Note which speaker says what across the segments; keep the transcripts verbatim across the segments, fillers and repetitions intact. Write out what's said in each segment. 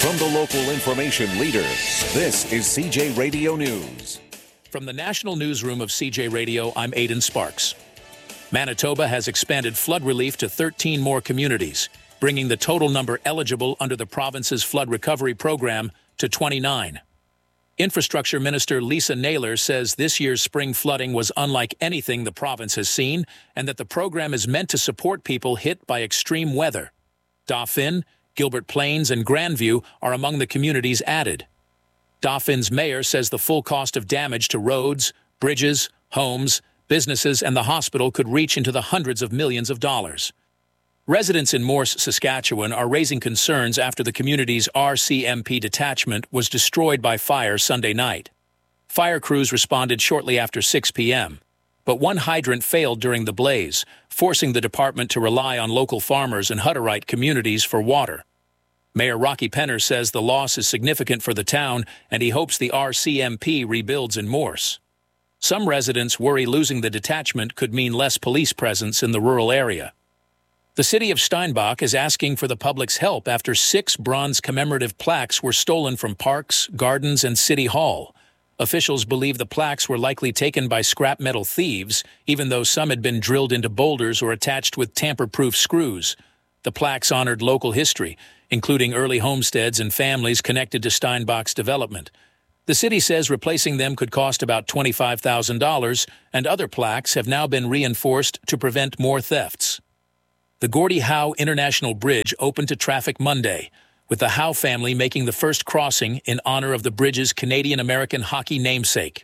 Speaker 1: From the local information leader, this is C J Radio News.
Speaker 2: From the National Newsroom of C J Radio, I'm Aidan Sparks. Manitoba has expanded flood relief to thirteen more communities, bringing the total number eligible under the province's flood recovery program to twenty-nine. Infrastructure Minister Lisa Naylor says this year's spring flooding was unlike anything the province has seen and that the program is meant to support people hit by extreme weather. Dauphin, Gilbert Plains, and Grandview are among the communities added. Dauphin's mayor says the full cost of damage to roads, bridges, homes, businesses, and the hospital could reach into the hundreds of millions of dollars. Residents in Morse, Saskatchewan are raising concerns after the community's R C M P detachment was destroyed by fire Sunday night. Fire crews responded shortly after six p.m., but one hydrant failed during the blaze, forcing the department to rely on local farmers and Hutterite communities for water. Mayor Rocky Penner says the loss is significant for the town, and he hopes the R C M P rebuilds in Morse. Some residents worry losing the detachment could mean less police presence in the rural area. The city of Steinbach is asking for the public's help after six bronze commemorative plaques were stolen from parks, gardens, and City Hall. Officials believe the plaques were likely taken by scrap metal thieves, even though some had been drilled into boulders or attached with tamper-proof screws. The plaques honored local history, including early homesteads and families connected to Steinbach's development. The city says replacing them could cost about twenty-five thousand dollars, and other plaques have now been reinforced to prevent more thefts. The Gordie Howe International Bridge opened to traffic Monday, with the Howe family making the first crossing in honor of the bridge's Canadian-American hockey namesake.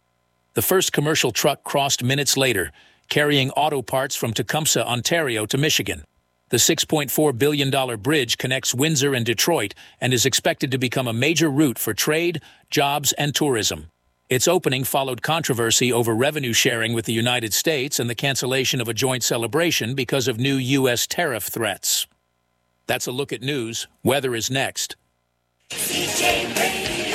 Speaker 2: The first commercial truck crossed minutes later, carrying auto parts from Tecumseh, Ontario to Michigan. The six point four billion dollars bridge connects Windsor and Detroit and is expected to become a major route for trade, jobs, and tourism. Its opening followed controversy over revenue sharing with the United States and the cancellation of a joint celebration because of new U S tariff threats. That's a look at news. Weather is next.
Speaker 3: C J Radio,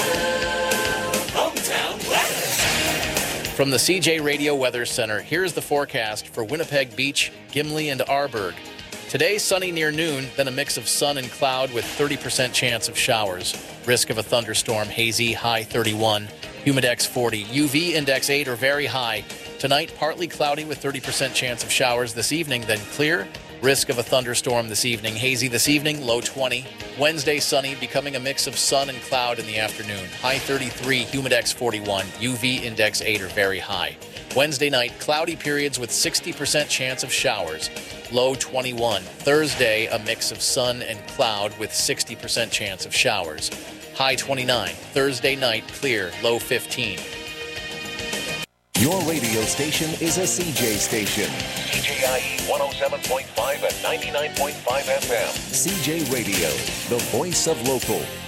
Speaker 3: hometown weather.
Speaker 4: From the C J Radio Weather Center, here's the forecast for Winnipeg Beach, Gimli, and Arborg. Today, sunny near noon, then a mix of sun and cloud with thirty percent chance of showers. Risk of a thunderstorm, hazy, high thirty-one. Humidex forty. U V index eight or very high. Tonight, partly cloudy with thirty percent chance of showers this evening, then clear. Risk of a thunderstorm this evening. Hazy this evening, low twenty. Wednesday, sunny, becoming a mix of sun and cloud in the afternoon. High thirty-three, Humidex forty-one. U V index eight or very high. Wednesday night, cloudy periods with sixty percent chance of showers. Low twenty-one. Thursday, a mix of sun and cloud with sixty percent chance of showers. High twenty-nine. Thursday night, clear. Low fifteen.
Speaker 1: Your radio station is a C J station.
Speaker 5: C J I E one oh seven point five and ninety-nine point five F M.
Speaker 1: C J Radio, the voice of local.